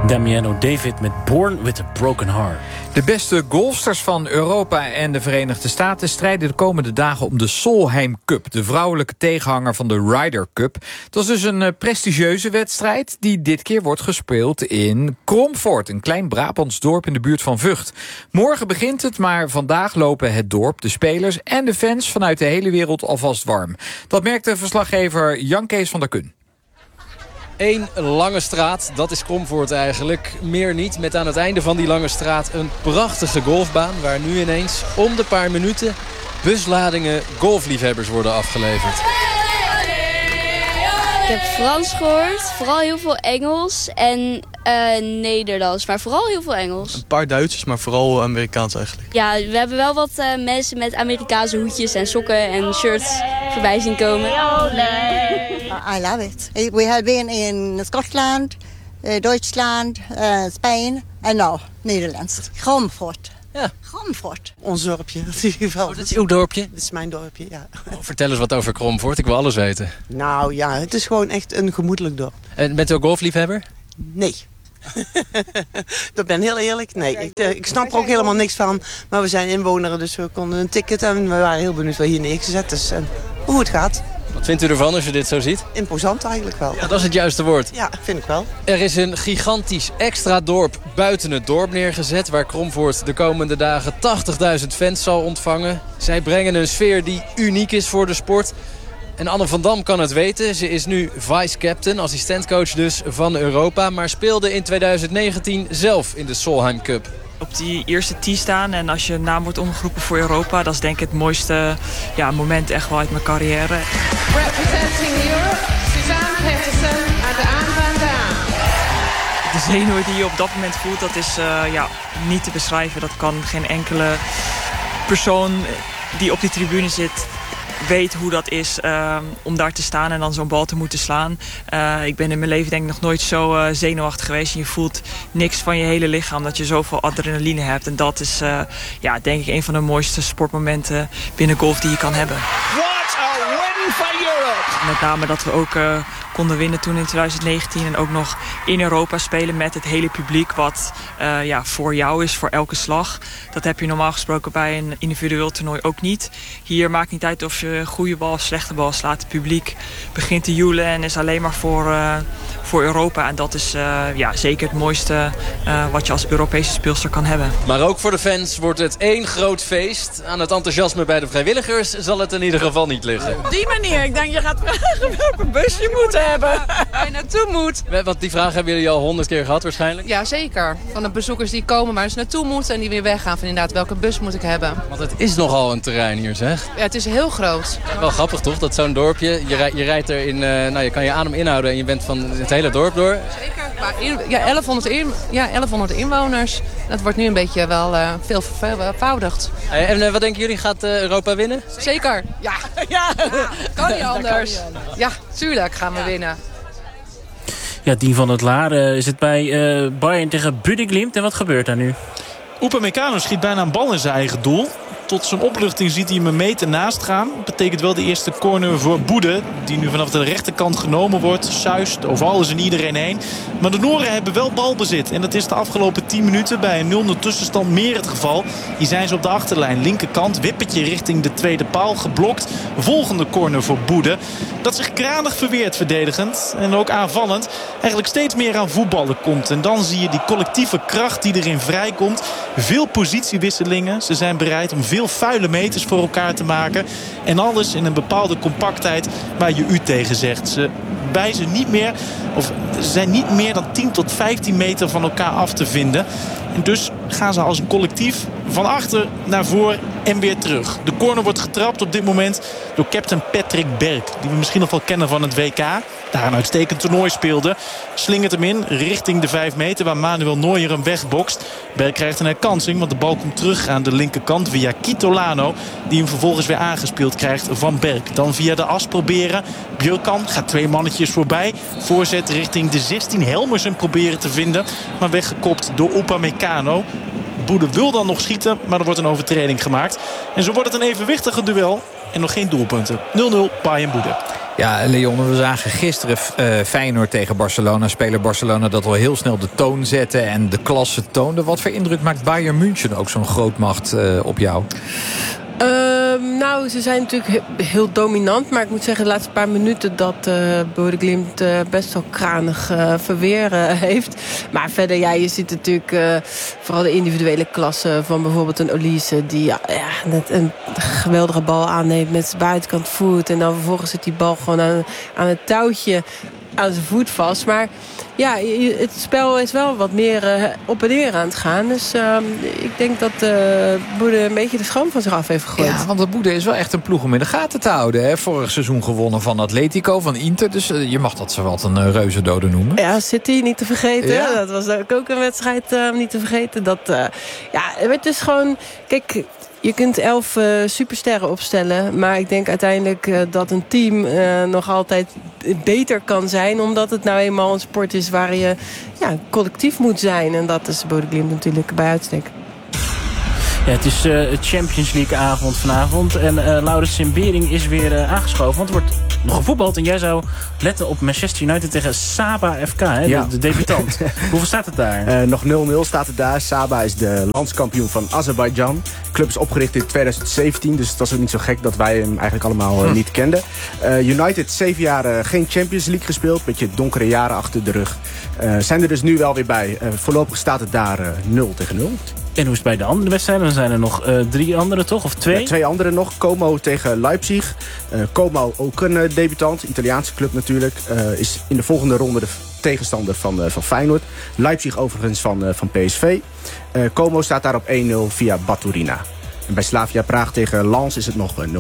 Damiano David met Born with a Broken Heart. De beste golfsters van Europa en de Verenigde Staten strijden de komende dagen om de Solheim Cup, de vrouwelijke tegenhanger van de Ryder Cup. Het was dus een prestigieuze wedstrijd die dit keer wordt gespeeld in Kromvoort, een klein Brabants dorp in de buurt van Vught. Morgen begint het, maar vandaag lopen het dorp, de spelers en de fans vanuit de hele wereld alvast warm. Dat merkte verslaggever Jan Kees van der Kun. Eén lange straat, dat is Kromvoort eigenlijk. Meer niet, met aan het einde van die lange straat een prachtige golfbaan, waar nu ineens om de paar minuten busladingen golfliefhebbers worden afgeleverd. Ik heb Frans gehoord, vooral heel veel Engels en Nederlands, maar vooral heel veel Engels. Een paar Duitsers, maar vooral Amerikaans eigenlijk. Ja, we hebben wel wat mensen met Amerikaanse hoedjes en sokken en shirts voorbij zien komen. I love it. We have been in Scotland, Duitsland, Spain en nou Nederlands. Kromvoort. Ja. Kromvoort. Ons dorpje. Dat is uw dorpje? Dit is mijn dorpje, ja. Vertel eens wat over Kromvoort, ik wil alles weten. Nou ja, het is gewoon echt een gemoedelijk dorp. En bent u ook golfliefhebber? Nee. Dat ben heel eerlijk. Nee, ik snap er ook helemaal niks van. Maar we zijn inwoneren, dus we konden een ticket en we waren heel benieuwd waar hier neergezet is. En hoe het gaat. Wat vindt u ervan als je dit zo ziet? Imposant eigenlijk wel. Ja, dat is het juiste woord. Ja, vind ik wel. Er is een gigantisch extra dorp buiten het dorp neergezet, waar Kromvoort de komende dagen 80.000 fans zal ontvangen. Zij brengen een sfeer die uniek is voor de sport. En Anne van Dam kan het weten. Ze is nu vice-captain, assistentcoach dus van Europa, maar speelde in 2019 zelf in de Solheim Cup. Op die eerste tee staan en als je naam wordt omgeroepen voor Europa, dat is denk ik het mooiste moment echt wel uit mijn carrière. Representing Europe, Suzanne Pettersen en Anne van Dam. De zenuwen die je op dat moment voelt, dat is niet te beschrijven. Dat kan geen enkele persoon die op die tribune zit weet hoe dat is om daar te staan en dan zo'n bal te moeten slaan. Ik ben in mijn leven denk ik nog nooit zo zenuwachtig geweest. En je voelt niks van je hele lichaam, dat je zoveel adrenaline hebt. En dat is denk ik een van de mooiste sportmomenten binnen golf die je kan hebben. What a win for Europe! Met name dat we ook konden winnen toen in 2019 en ook nog in Europa spelen met het hele publiek wat voor jou is, voor elke slag. Dat heb je normaal gesproken bij een individueel toernooi ook niet. Hier maakt niet uit of je een goede bal of slechte bal slaat. Het publiek begint te joelen en is alleen maar voor Europa. En dat is zeker het mooiste wat je als Europese speelster kan hebben. Maar ook voor de fans wordt het één groot feest. Aan het enthousiasme bij de vrijwilligers zal het in ieder geval niet liggen. Op die manier, ik denk je gaat vragen welke bus je moet hebben. Waar je naartoe moet. Want die vraag hebben jullie al 100 keer gehad waarschijnlijk? Ja, zeker. Van de bezoekers die komen maar eens naartoe moeten en die weer weggaan. Van inderdaad, welke bus moet ik hebben? Want het is nogal een terrein hier, zeg. Ja, het is heel groot. Wel grappig toch, dat zo'n dorpje, je rijdt er in, je kan je adem inhouden en je bent van het hele dorp door. Zeker, maar 1100 inwoners. Dat wordt nu een beetje wel veel vervoudigd. En wat denken jullie, gaat Europa winnen? Zeker, ja. Kan niet anders. Ja, tuurlijk gaan we winnen. Ja, Dien van het Laar is het bij Bayern tegen Bodø/Glimt. En wat gebeurt daar nu? Upamecano schiet bijna een bal in zijn eigen doel. Tot zijn opluchting ziet hij hem een meter naast gaan. Dat betekent wel de eerste corner voor Bodø, die nu vanaf de rechterkant genomen wordt. Suist over alles en iedereen heen. Maar de Noren hebben wel balbezit. En dat is de afgelopen 10 minuten bij een 0-0 tussenstand meer het geval. Hier zijn ze op de achterlijn. Linkerkant, wippertje richting de tweede paal. Geblokt. Volgende corner voor Bodø. Dat zich kranig verweert verdedigend. En ook aanvallend. Eigenlijk steeds meer aan voetballen komt. En dan zie je die collectieve kracht die erin vrijkomt. Veel positiewisselingen. Ze zijn bereid om veel vuile meters voor elkaar te maken. En alles in een bepaalde compactheid waar je u tegen zegt. Ze wijzen niet meer, of zijn niet meer dan 10 tot 15 meter van elkaar af te vinden. En dus gaan ze als een collectief van achter naar voor en weer terug. De corner wordt getrapt op dit moment door captain Patrick Berg. Die we misschien nog wel kennen van het WK. Daar een uitstekend toernooi speelde. Slingert hem in richting de 5 meter waar Manuel Neuer hem wegbokst. Berg krijgt een herkansing, want de bal komt terug aan de linkerkant via Kitolano. Die hem vervolgens weer aangespeeld krijgt van Berg. Dan via de as proberen. Björkan gaat 2 mannetjes voorbij. Voorzet richting de 16. Helmersen proberen te vinden. Maar weggekopt door Upamecano. Bodø wil dan nog schieten, maar er wordt een overtreding gemaakt. En zo wordt het een evenwichtige duel. En nog geen doelpunten. 0-0 Bayern Bodø. Ja, Leon, we zagen gisteren Feyenoord tegen Barcelona. Speler Barcelona dat al heel snel de toon zette en de klasse toonde. Wat voor indruk maakt Bayern München ook zo'n grootmacht op jou? Nou, ze zijn natuurlijk heel dominant. Maar ik moet zeggen, de laatste paar minuten dat Borussia Glimt best wel kranig verweer heeft. Maar verder, je ziet natuurlijk vooral de individuele klasse van bijvoorbeeld een Olise. Die net een geweldige bal aanneemt met zijn buitenkant voet. En dan vervolgens zit die bal gewoon aan het touwtje aan zijn voet vast. Maar ja, het spel is wel wat meer op en neer aan het gaan. Dus ik denk dat Boede een beetje de schroom van zich af heeft gegooid. Ja, want de Boede is wel echt een ploeg om in de gaten te houden. Hè? Vorig seizoen gewonnen van Atletico, van Inter. Dus je mag dat zo wat een reuzendode noemen. Ja, City niet te vergeten. Ja. Dat was ook een wedstrijd niet te vergeten. Het is gewoon... Kijk, je kunt 11 supersterren opstellen. Maar ik denk uiteindelijk dat een team nog altijd beter kan zijn. Omdat het nou eenmaal een sport is waar je collectief moet zijn. En dat is Borussia Glimt natuurlijk bij uitstek. Ja, het is Champions League avond vanavond. En Laurens Sembering is weer aangeschoven. Want er wordt nog gevoetbald. En jij zou letten op Manchester United tegen Sabah FK. Hè? Ja. De debutant. Hoeveel staat het daar? Nog 0-0 staat het daar. Sabah is de landskampioen van Azerbeidzjan. De club is opgericht in 2017. Dus het was ook niet zo gek dat wij hem eigenlijk allemaal niet kenden. United 7 jaar geen Champions League gespeeld. Beetje donkere jaren achter de rug. Zijn er dus nu wel weer bij. Voorlopig staat het daar 0-0. En hoe is het bij de andere wedstrijden? Dan zijn er nog 3 andere, toch? Of 2? 2 andere nog. Como tegen Leipzig. Como ook een debutant. Italiaanse club natuurlijk. Is in de volgende ronde de tegenstander van Feyenoord. Leipzig overigens van PSV. Como staat daar op 1-0 via Baturina. En bij Slavia Praag tegen Lens is het nog 0-0.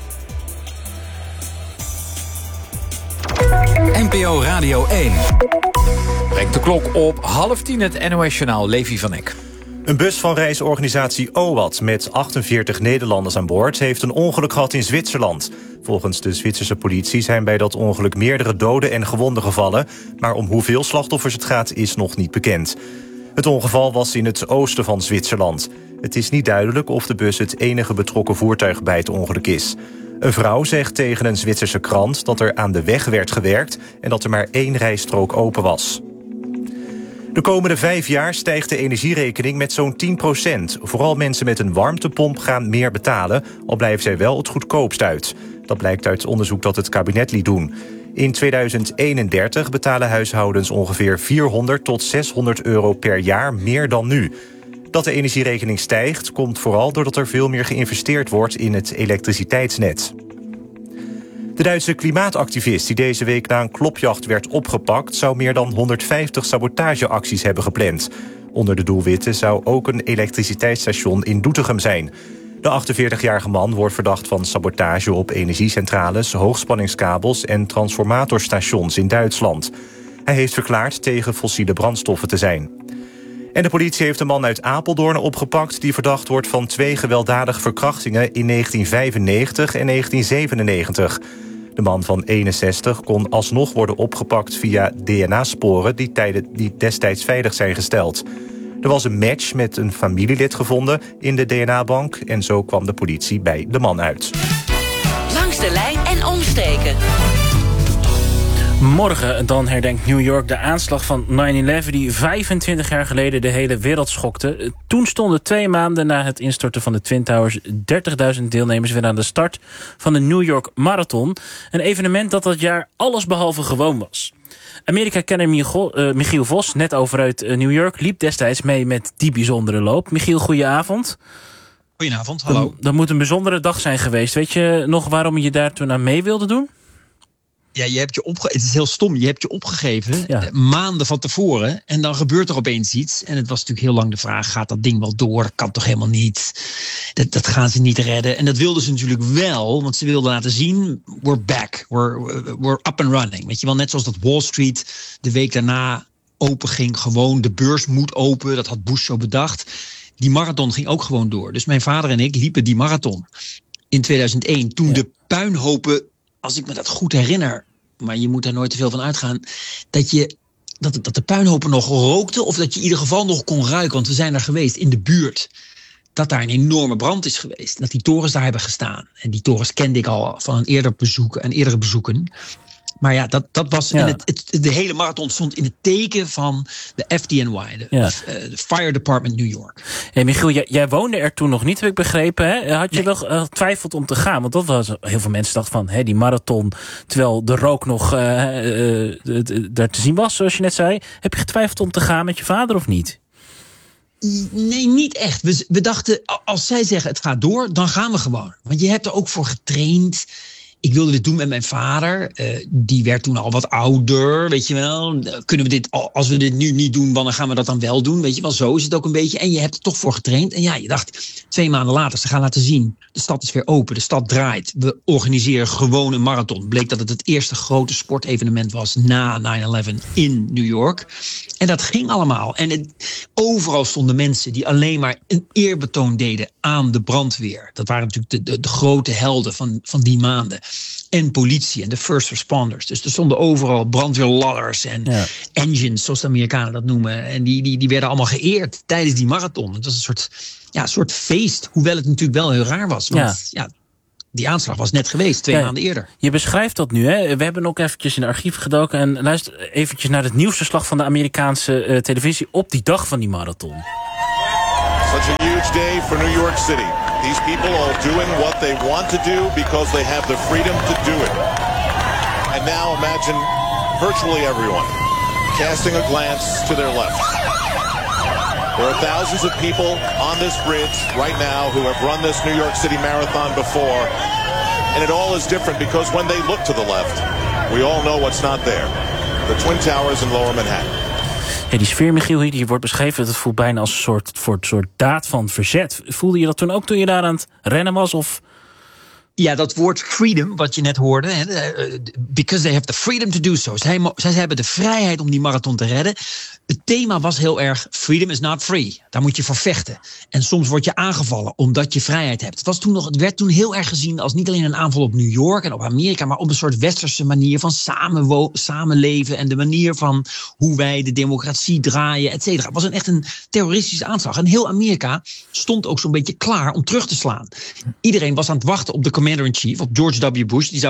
NPO Radio 1. Brengt de klok op 9:30 het NOS-journaal. Levi van Eck. Een bus van reisorganisatie OWAT met 48 Nederlanders aan boord heeft een ongeluk gehad in Zwitserland. Volgens de Zwitserse politie zijn bij dat ongeluk meerdere doden en gewonden gevallen, maar om hoeveel slachtoffers het gaat is nog niet bekend. Het ongeval was in het oosten van Zwitserland. Het is niet duidelijk of de bus het enige betrokken voertuig bij het ongeluk is. Een vrouw zegt tegen een Zwitserse krant dat er aan de weg werd gewerkt en dat er maar 1 rijstrook open was. De komende 5 jaar stijgt de energierekening met zo'n 10%. Vooral mensen met een warmtepomp gaan meer betalen, al blijven zij wel het goedkoopst uit. Dat blijkt uit onderzoek dat het kabinet liet doen. In 2031 betalen huishoudens ongeveer 400 tot 600 euro per jaar meer dan nu. Dat de energierekening stijgt, komt vooral doordat er veel meer geïnvesteerd wordt in het elektriciteitsnet. De Duitse klimaatactivist die deze week na een klopjacht werd opgepakt, zou meer dan 150 sabotageacties hebben gepland. Onder de doelwitten zou ook een elektriciteitsstation in Doetinchem zijn. De 48-jarige man wordt verdacht van sabotage op energiecentrales, hoogspanningskabels en transformatorstations in Duitsland. Hij heeft verklaard tegen fossiele brandstoffen te zijn. En de politie heeft een man uit Apeldoorn opgepakt die verdacht wordt van 2 gewelddadige verkrachtingen in 1995 en 1997. De man van 61 kon alsnog worden opgepakt via DNA-sporen die destijds veilig zijn gesteld. Er was een match met een familielid gevonden in de DNA-bank en zo kwam de politie bij de man uit. Langs de lijn en omsteken. Morgen dan herdenkt New York de aanslag van 9/11... die 25 jaar geleden de hele wereld schokte. Toen stonden 2 maanden na het instorten van de Twin Towers 30.000 deelnemers weer aan de start van de New York Marathon. Een evenement dat jaar allesbehalve gewoon was. Amerika-kenner Michiel Vos, net over uit New York, liep destijds mee met die bijzondere loop. Michiel, goedenavond. Goedenavond, hallo. Dat moet een bijzondere dag zijn geweest. Weet je nog waarom je daar toen aan mee wilde doen? Ja, het is heel stom. Je hebt je opgegeven maanden van tevoren. En dan gebeurt er opeens iets. En het was natuurlijk heel lang de vraag, gaat dat ding wel door? Dat kan toch helemaal niet? Dat gaan ze niet redden. En dat wilden ze natuurlijk wel. Want ze wilden laten zien, we're back. We're up and running. Weet je wel, net zoals dat Wall Street de week daarna open ging. Gewoon, de beurs moet open. Dat had Bush zo bedacht. Die marathon ging ook gewoon door. Dus mijn vader en ik liepen die marathon in 2001. Toen de puinhopen, als ik me dat goed herinner, maar je moet daar nooit te veel van uitgaan, dat de puinhopen nog rookten of dat je in ieder geval nog kon ruiken. Want we zijn daar geweest in de buurt. dat daar een enorme brand is geweest. Dat die torens daar hebben gestaan. En die torens kende ik al van eerdere bezoeken. Maar ja, dat was. Ja. En de hele marathon stond in het teken van de FDNY, de Fire Department New York. Hey Michiel, jij woonde er toen nog niet, heb ik begrepen. Hè? Had je wel getwijfeld om te gaan? Want dat was heel veel mensen dachten van die marathon, terwijl de rook nog daar te zien was, zoals je net zei. Heb je getwijfeld om te gaan met je vader of niet? Nee, niet echt. We dachten, als zij zeggen het gaat door, dan gaan we gewoon. Want je hebt er ook voor getraind. Ik wilde dit doen met mijn vader. Die werd toen al wat ouder, weet je wel. Kunnen we dit, als we dit nu niet doen, dan gaan we dat dan wel doen. Weet je wel, zo is het ook een beetje. En je hebt er toch voor getraind. En ja, je dacht, 2 maanden later, ze gaan laten zien. De stad is weer open, de stad draait. We organiseren gewoon een marathon. Bleek dat het eerste grote sportevenement was na 9/11 in New York. En dat ging allemaal. En overal stonden mensen die alleen maar een eerbetoon deden aan de brandweer. Dat waren natuurlijk de grote helden van die maanden. En politie en de first responders. Dus er stonden overal brandweerladders en engines, zoals de Amerikanen dat noemen. En die werden allemaal geëerd tijdens die marathon. Het was een soort feest. Hoewel het natuurlijk wel heel raar was. Want die aanslag was net geweest, 2 maanden eerder. Je beschrijft dat nu, hè? We hebben ook eventjes in de archief gedoken. En luister eventjes naar het nieuwsverslag van de Amerikaanse televisie op die dag van die marathon. Such a huge day for New York City. These people are doing what they want to do because they have the freedom to do it. And now imagine virtually everyone casting a glance to their left. There are thousands of people on this bridge right now who have run this New York City Marathon before. And it all is different because when they look to the left, we all know what's not there. The Twin Towers in Lower Manhattan. Ja, die sfeer, Michiel, die wordt beschreven, dat voelt bijna als een soort daad van verzet. Voelde je dat toen ook toen je daar aan het rennen was? Of? Ja, dat woord freedom, wat je net hoorde. Because they have the freedom to do so. Zij hebben de vrijheid om die marathon te redden. Het thema was heel erg, freedom is not free. Daar moet je voor vechten. En soms word je aangevallen omdat je vrijheid hebt. Het werd toen heel erg gezien als niet alleen een aanval op New York en op Amerika, maar op een soort westerse manier van samenleven en de manier van hoe wij de democratie draaien, et cetera. Het was echt een terroristische aanslag. En heel Amerika stond ook zo'n beetje klaar om terug te slaan. Iedereen was aan het wachten op de commander-in-chief, op George W. Bush. Die zou